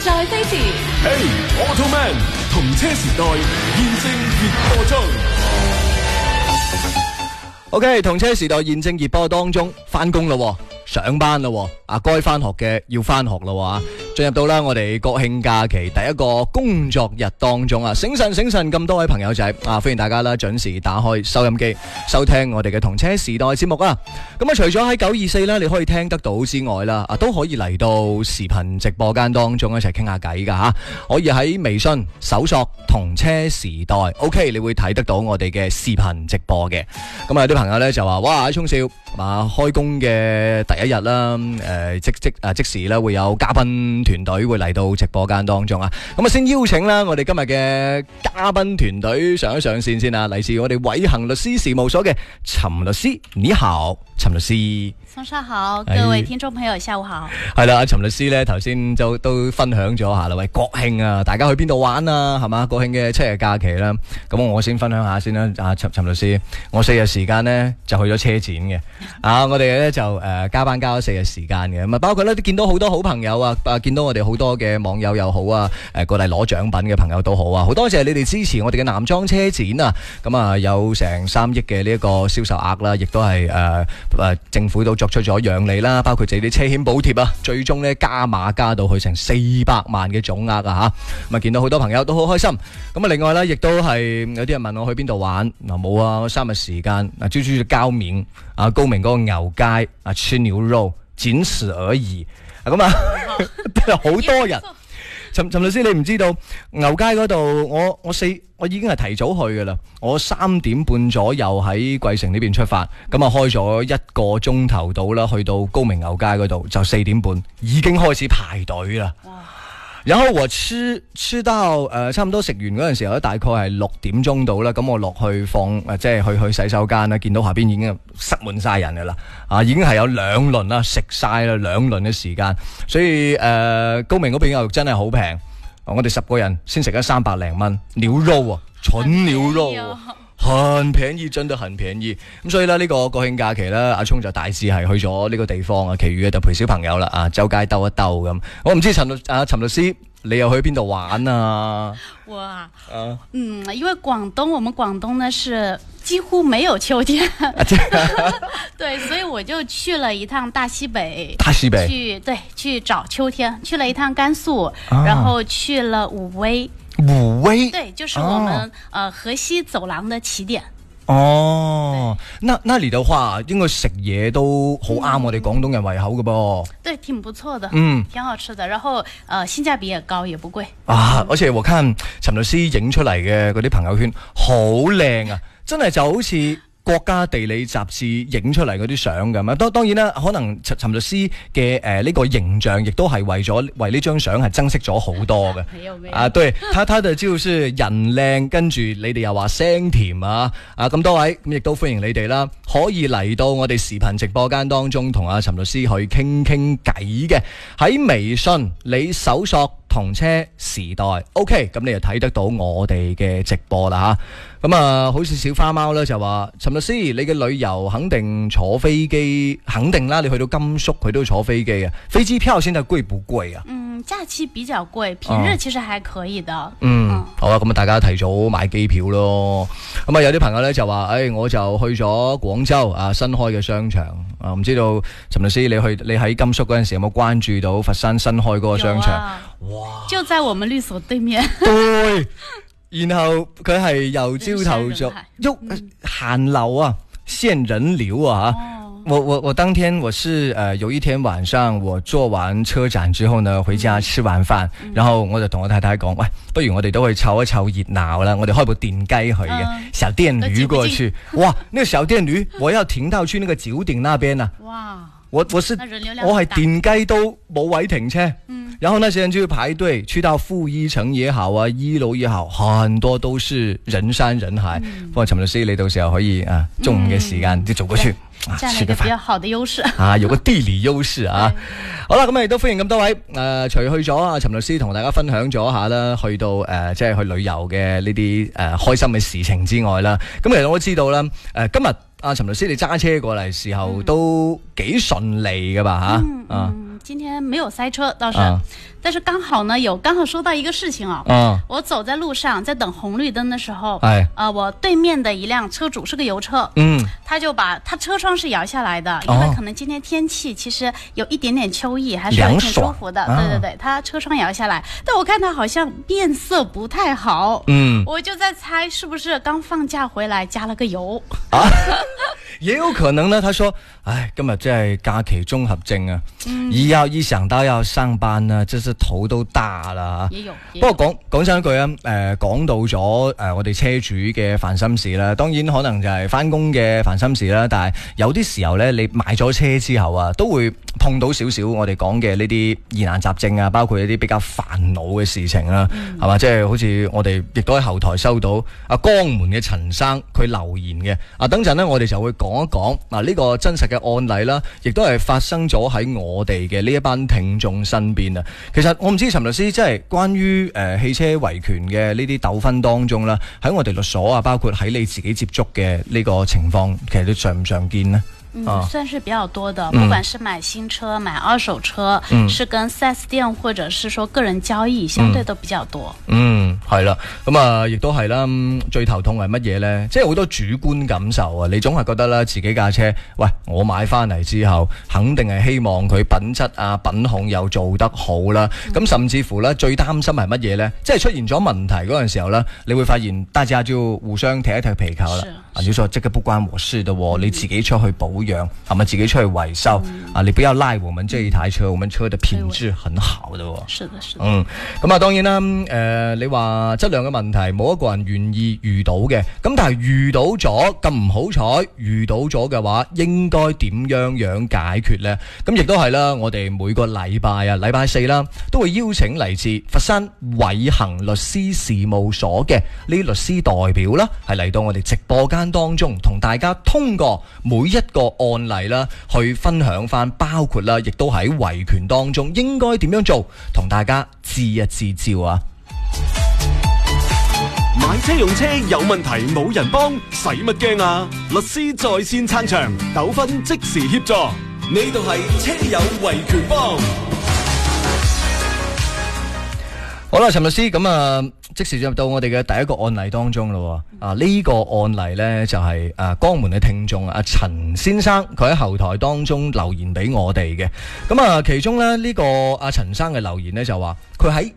在飛時， 嘿 ，Automan 同車時代現正熱播中。 OK， 同車時代現正熱播當中，翻工咯，上班咯，該翻學嘅要翻學咯，進入到啦我哋國慶假期第一個工作日當中啊，醒神咁多位朋友仔啊，歡迎大家啦準時打開收音機收聽我哋嘅同車時代節目啊。咁啊，除咗喺924啦，你可以聽得到之外啦，都可以嚟到視頻直播間當中一齊傾下偈噶吓，可以喺微信搜索同車時代 ，OK， 你會睇得到我哋嘅視頻直播嘅。咁啊，有啲朋友咧就話，哇，聰少開工嘅第一日啦，即時咧會有嘉賓團隊會嚟到直播間當中啊。咁啊，先邀請啦我哋今日嘅嘉賓團隊上一上線先啊，嚟自我哋偉恒律師事務所嘅陳律師，你好，陳律師。 早上好，各位聽眾朋友，下午好。 係啦，阿陳律師咧頭先就都分享咗下啦，喂，國慶啊，大家去邊度玩啊？係嘛，國慶嘅7日假期啦。咁我先分享下先啦，阿陳律師，我4日時間呢就去咗車展嘅。我哋咧就加班加咗4日時間嘅。咁啊，包括咧都見到好多好朋友啊，見到我哋好多嘅網友又好啊，過嚟攞獎品嘅朋友都好啊，好多謝你哋支持我哋嘅男裝車展啊。咁啊，有成3億嘅呢一個銷售額啦，亦都係政府都作出咗讓利啦，包括自己啲車險補貼啊，最終咧加碼加到去成400萬嘅總額啊吓，咁啊見到好多朋友都好開心。咁啊，另外咧亦都係有啲人問我去邊度玩，冇啊，我3日時間朝朝就交面高明嗰個牛街吃牛肉僅此而已。咁啊好多人。陳律師，你唔知道牛街嗰度，我已經係提早去噶啦，我3點半左右喺桂城呢邊出發，咁啊開咗1個鐘頭到啦，去到高明牛街嗰度就4點半已經開始排隊啦。然後我吃到差唔多食完嗰陣時候，大概係6點鐘到啦，咁我落去即係去洗手間啦，見到下邊已經塞滿晒人噶啦，已經係有2輪啦，食晒啦2輪嘅時間，所以高明嗰邊牛肉真係好平，我哋10個人先食咗300零蚊，牛肉啊，純牛肉很便宜，真的很便宜。咁所以呢，呢個國慶假期呢，阿聰就大致係去咗呢個地方啊，其餘嘅就陪小朋友啦，周街兜一兜咁。我唔知陳律師你又去邊度玩啊？ 因為我們廣東呢是幾乎沒有秋天，對，所以我就去了一趟大西北，去找秋天，去了一趟甘肅，然後去了武威。 武威， 對，就是我們河西走廊的起點。 那裏的話，應該食嘢都好啱我哋廣東人胃口嘅噃。 對，挺不錯的，挺好吃的，然後性價比也高，也不貴。而且我看陳律師影出嚟嘅嗰啲朋友圈好靚啊，真係就好似國家地理雜誌影出嚟嗰啲相咁啊。當然啦，可能陳律師嘅呢個形象亦都係為呢張相係增色咗好多嘅。對，他的就是人靚，跟住你哋又話聲甜咁多位咁亦都歡迎你哋啦，可以嚟到我哋視頻直播間當中同阿陳律師去傾偈嘅。喺微信你搜索同車時代 OK， 咁你就睇得到我哋嘅直播啦吓。咁好似小花貓咧就話，陳律師你嘅旅遊肯定坐飛機，肯定啦，你去到甘肅佢都要坐飛機啊。飛機票現在貴不貴啊？ 假期比較貴，平日其實還可以的。 好啊，咁啊大家提早買機票咯。咁啊有啲朋友咧就話，我就去咗廣州新開嘅商場啊，唔知道陳律師你喺甘肅嗰陣時有冇關注到佛山新開嗰個商場？ 哇！就在我們律所對面。 對，然後佢係由朝頭早限流啊，限人流啊。我當天我是有一天晚上我做完車展之後呢，回家吃完飯，然後我就同我太太講，喂，不如我哋都去湊一湊熱鬧啦，我哋開部電雞去嘅小電驢過去。哇，那個小電驢我要停到去那個九鼎那邊啊。哇！我係電雞都冇位停車，然後那些人就要排隊去到負一層也好啊，1樓也好，很多都是人山人海。不過陳律師你到時候可以中午嘅時間就走過去， 佔了一個比較好的優勢有個地理優勢啊。好啦，咁亦都歡迎咁多位除去咗陳律師同大家分享咗下啦，去到即係去旅遊嘅呢啲開心嘅事情之外啦，咁其實我都知道啦，今日陳律師你揸車過嚟時候都幾順利噶吧吓？ 今天没有塞车倒是，但是刚好收到一个事情我走在路上在等红绿灯的时候，我对面的一辆车主是个油车，他就把他车窗是摇下来的，因为可能今天天气其实有一点点秋意，还是挺舒服的。对，他车窗摇下来，但我看他好像面色不太好，我就在猜是不是刚放假回来加了个油也有可能呢。他說：今日真係假期綜合症啊！一想到要上班呢，真是頭都大啦。也有。不過講真一句啊，講到咗我哋車主嘅煩心事啦，當然可能就係翻工嘅煩心事啦。但係有啲時候呢，你買咗車之後啊，都會碰到少少我哋講嘅呢啲疑難雜症啊，包括一啲比較煩惱嘅事情啦，係嘛？即係好似我哋亦都喺後台收到江門嘅陳生佢留言嘅。等陣呢，我哋就會講一講呢個真實嘅案例啦，亦都係發生咗喺我哋嘅呢一班聽眾身邊啊。其實我唔知陳律師即係關於汽車維權嘅呢啲糾紛當中啦，喺我哋律所啊，包括喺你自己接觸嘅呢個情況，其實都常唔常見呢？ 算是比較多的，不管是買新車買二手車，是跟 4S 店或者是說個人交易，相對都比較多。 係啦，咁亦都係啦，最頭痛係乜嘢呢？即係好多主觀感受啊！你總係覺得啦，自己架車，喂，我買翻嚟之後，肯定係希望佢品質啊、品控又做得好啦。咁甚至乎呢，最擔心係乜嘢呢？即係出現咗問題嗰陣時候呢，你會發現大家就互相踢一踢皮球啦。你說這個不關我事的喎，你自己出去保養，係咪自己出去維修你不要賴我們這一台車，我們車的品質很好的喎。 是的。 咁當然啦，你話質量嘅問題，冇一個人願意遇到嘅。咁但係遇到咗咁唔好彩，遇到咗嘅話，應該點樣解決呢？咁亦都係啦，我哋每個禮拜四啦，都會邀請嚟自佛山偉恒律師事務所嘅呢啲律師代表啦，係嚟到我哋直播間當中，同大家通過每一個案例啦，去分享翻，包括啦，亦都喺維權當中應該點樣做，同大家支一支招啊！ 買車用車有問題冇人幫，使乜驚啊？律師在線撐場，糾紛即時協助。呢度係車友維權幫。 好啦，陳律師，咁即時入到我哋嘅第一個案例當中咯。呢個案例呢，就係江門嘅聽眾阿陳先生，佢喺後台當中留言俾我哋嘅。咁其中呢，呢個阿陳生嘅留言呢，就話佢喺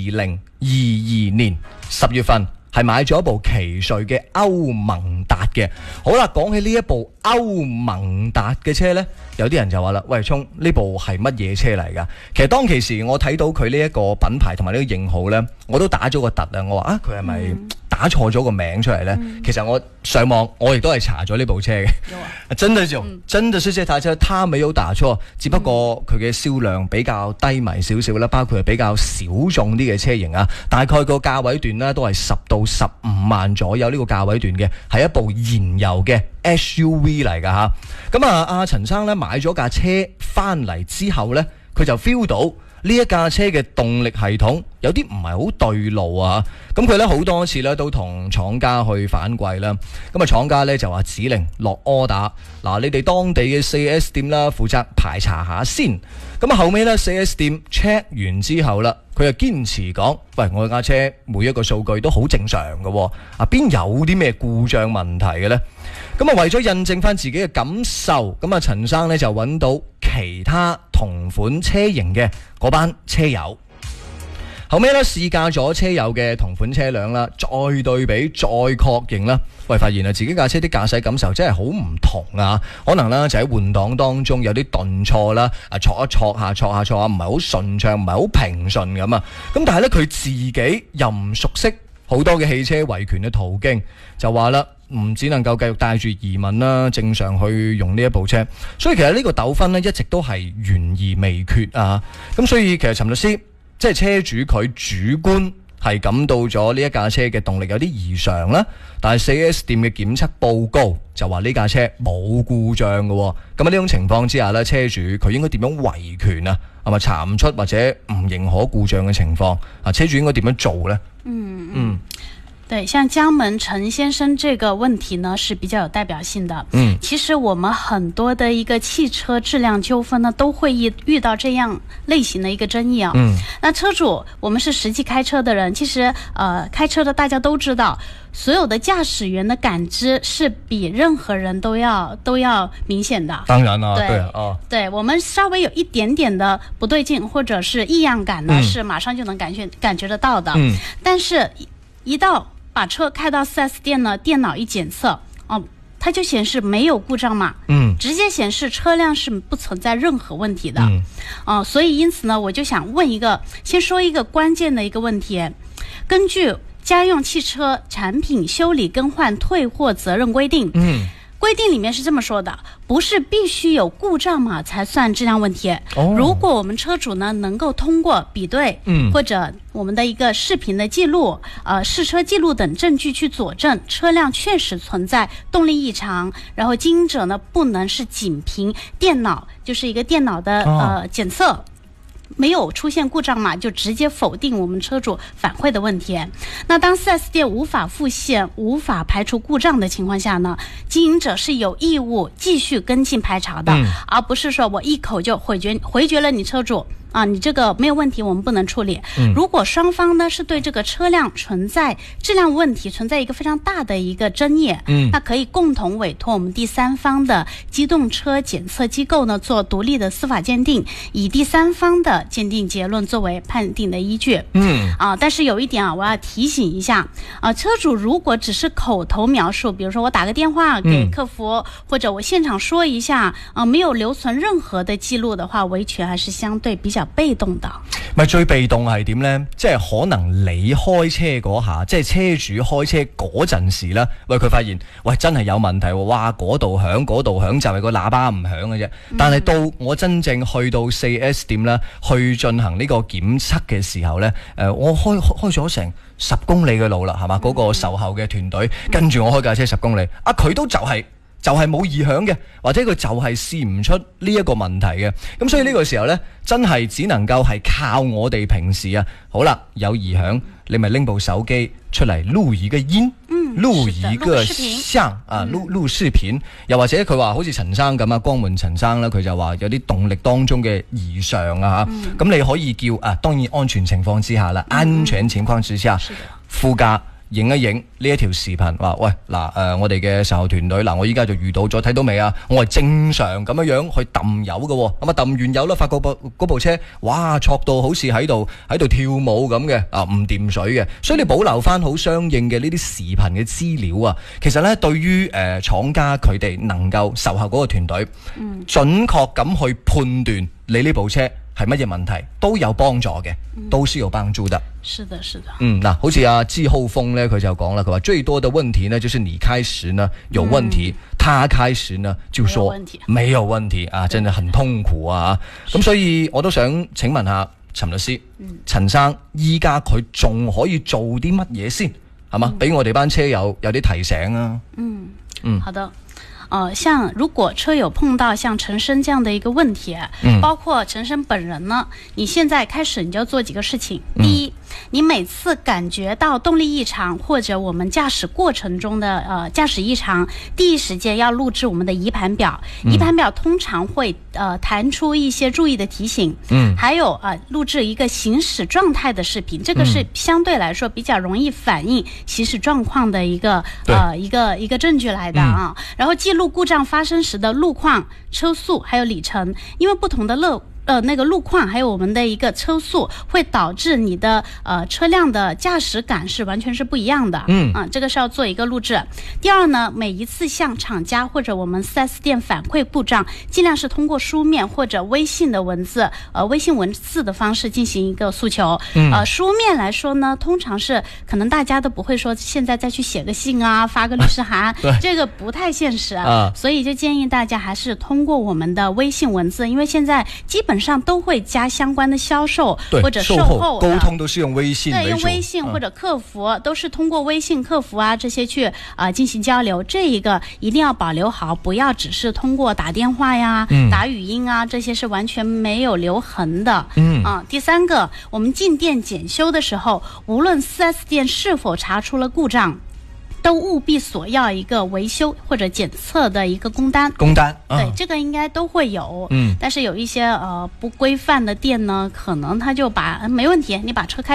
2022年10月份係買咗一部奇瑞嘅歐盟達嘅。好啦，講起呢一部歐盟達嘅車呢，有啲人就話啦，喂，聰，呢部係乜嘢車嚟㗎？其實當其時我睇到佢呢一個品牌同埋呢個型號呢，我都打咗個突啊！我話佢係咪打錯咗個名出嚟呢？其實我上網我亦都係查咗呢部車嘅。真的是這台車，他沒有打錯，只不過佢嘅銷量比較低迷少少啦，包括係比較小眾啲嘅車型啊，大概個價位段呢都係10到15萬左右呢個價位段嘅，係一部燃油嘅 SUV 嚟㗎吓。咁阿陳生呢買咗架車翻嚟之後呢，佢就 feel 到呢一架車嘅動力系統有啲唔係好對路啊！咁佢咧好多次咧都同廠家去反饋啦。咁廠家咧就話指令落 order， 你哋當地嘅 4S 店啦負責排查下先。咁後尾咧 4S 店 check 完之後啦，佢就堅持講：喂，我架車每一個數據都好正常嘅，邊有啲咩故障問題嘅呢？咁為咗印證翻自己嘅感受，咁陳生呢就揾到其他同款車型嘅嗰班車友，後尾呢試駕咗車友嘅同款車輛啦，再對比再確認啦，喂，發現自己架車啲駕駛感受真係好唔同啊！可能啦就喺換擋當中有啲頓挫啦，挫一挫下，唔係好順暢，唔係好平順咁啊！咁但係呢，佢自己又唔熟悉好多嘅汽車維權嘅途徑，就話啦，唔只能夠繼續帶住疑問啦，正常去用呢一部車。所以其實呢個糾紛呢，一直都係懸而未決啊！咁所以其實陳律師即係車主佢主觀係感到咗呢一架車嘅動力有啲異常啦，但係 4S 店嘅檢測報告就話呢架車冇故障嘅。咁呢種情況之下呢，車主佢應該點樣維權啊？係咪查唔出或者唔認可故障嘅情況啊？車主應該點樣做呢？ 对，像江门陈先生这个问题呢是比较有代表性的。其实我们很多的一个汽车质量纠纷呢都会遇到这样类型的一个争议啊。那车主，我们是实际开车的人，其实开车的大家都知道，所有的驾驶员的感知是比任何人都要明显的。 当然了， 对，我们稍微有一点点的不对劲或者是异样感呢，是马上就能感觉得到的。但是一到把车开到 4S 店呢，电脑一检测，它就显示没有故障码，直接显示车辆是不存在任何问题的。所以因此呢，我就想先说一个关键的一个问题。根据家用汽车产品修理更换退货责任规定，规定里面是这么说的，不是必须有故障码才算质量问题。如果我们车主呢能够通过比对，或者我们的一个视频的记录、试车记录等证据去佐证车辆确实存在动力异常，然后经营者呢不能是仅凭电脑，就是一个电脑的检测。没有出现故障码就直接否定我们车主反馈的问题。那当 4S 店无法复现、无法排除故障的情况下呢，经营者是有义务继续跟进排查的，而不是说我一口就回绝了你车主。你这个没有问题，我们不能处理。如果双方呢是对这个车辆存在质量问题存在一个非常大的一个争议，那可以共同委托我们第三方的机动车检测机构呢做独立的司法鉴定，以第三方的鉴定结论作为判定的依据。但是有一点我要提醒一下，车主如果只是口头描述，比如说我打个電話給客服，或者我現場說一下，沒有留存任何的記錄的話，維權還是相對比較被動的。 咪最被動係點呢？即係可能你開車嗰下，即係車主開車嗰陣時啦，喂佢發現，喂真係有問題喎，哇嗰度響就係個喇叭唔響嘅啫。但係到我真正去到 4S 店啦，去進行呢個檢測嘅時候呢，我開咗成10公里嘅路啦，係嘛？嗰個售後嘅團隊跟住我開架車10公里，佢都就係冇異響嘅，或者佢就係試唔出呢一個問題嘅。咁所以呢個時候呢，真係只能夠係靠我哋平時好啦，有異響你咪拎部手機出嚟錄一個音，錄一個像錄視頻，又或者佢話好似陳生咁江門陳生啦，佢就話有啲動力當中嘅異常咁你可以叫當然安全情況之下啦，安全情況之下副駕影一影呢一條視頻，話喂我哋嘅售後團隊我依家就遇到咗，睇到未啊？我係正常咁樣去揼油嘅，咁揼完油啦，發覺嗰部車哇挫到好似喺度跳舞咁嘅，唔掂水嘅，所以你保留翻好相應嘅呢啲視頻嘅資料啊，其實呢對於廠家佢哋能夠售後嗰個團隊準確咁去判斷你呢部車係乜嘢問題都有幫助嘅，都是有幫助的。 是的。 好似季厚峰呢，佢就講啦，佢話最多的問題呢，就是你開始呢有問題，他開始呢就說沒有問題啊，真係很痛苦啊。咁所以我都想請問下陳律師，陳生依家佢仲可以做啲乜嘢先，係嘛？俾我哋班車友有啲提醒啊。 好的。像如果車友碰到像陳生這樣的一個問題，包括陳生本人呢，你現在開始你就要做幾個事情。第一，你每次感覺到動力異常或者我們駕駛過程中的駕駛異常，第一時間要錄製我們的儀盤表。儀盤表通常會彈出一些注意的提醒，還有錄製一個行駛狀態的視頻，這個是相對來說比較容易反映行駛狀況的一個證據來的啊。然後記錄故障發生時的路況、車速還有里程，因為不同的那個路況還有我們的一個車速會導致你的車輛的駕駛感是完全是不一樣的。這個是要做一個錄製。第二呢，每一次向廠家或者我們 4S 店反饋故障，盡量是通過書面或者微信的文字的方式進行一個訴求。書面來說呢，通常是可能大家都不會說現在再去寫個信發個律師函，這個不太現實，所以就建議大家還是通過我們的微信文字，因為現在基本本上都会加相关的销售或者售后沟通都是用微信为主， 对，用微信或者客服，都是通过微信客服啊这些去进行交流。这一个一定要保留好，不要只是通过打电话呀、打语音啊，这些是完全没有留痕的。第三个，我们进店检修的时候，无论 4S 店是否查出了故障，都务必索要一个维修或者检测的一个工单。对，这个应该都会有。但是有一些不规范的店呢，可能他就把没问题，你把车开